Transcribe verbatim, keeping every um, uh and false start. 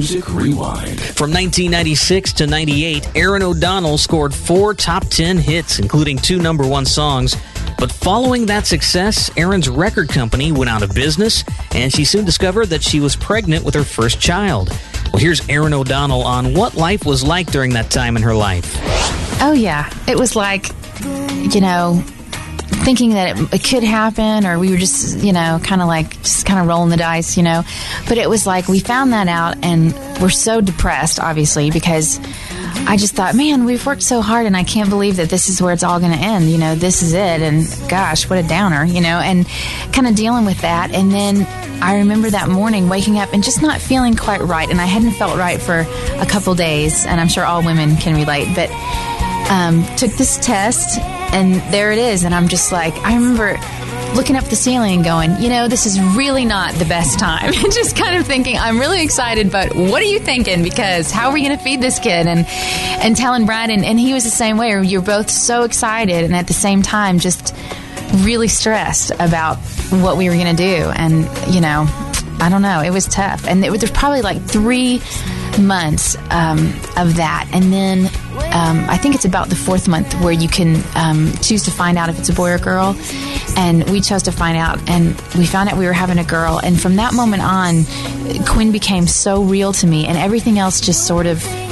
Music Rewind. From nineteen ninety-six to ninety-eight, Erin O'Donnell scored four top ten hits, including two number one songs. But following that success, Erin's record company went out of business, and she soon discovered that she was pregnant with her first child. Well, here's Erin O'Donnell on what life was like during that time in her life. Oh, yeah. It was like, you know, thinking that it, it could happen, or we were just, you know, kind of like, just kind of rolling the dice, you know. But it was like we found that out, and we're so depressed, obviously, because I just thought, man, we've worked so hard, and I can't believe that this is where it's all going to end. You know, this is it, and gosh, what a downer, you know, and kind of dealing with that. And then I remember that morning waking up and just not feeling quite right, and I hadn't felt right for a couple days, and I'm sure all women can relate, but um, took this test, and there it is, and I'm just like, I remember looking up at the ceiling and going, you know, this is really not the best time. And just kind of thinking, I'm really excited, but what are you thinking? Because how are we going to feed this kid? And and telling Brad, and, and he was the same way. You're both so excited and at the same time just really stressed about what we were going to do. And, you know, I don't know. It was tough. And it was, there's probably like three months um, of that. And then um, I think it's about the fourth month where you can um, choose to find out if it's a boy or girl. And we chose to find out, and we found out we were having a girl. And from that moment on, Quinn became so real to me, and everything else just sort of